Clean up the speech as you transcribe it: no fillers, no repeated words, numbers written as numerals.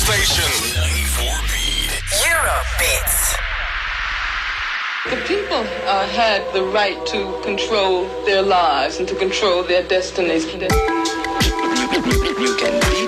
station. 94 Beat. Eurobeats. The people had the right to control their lives and to control their destinies. You can be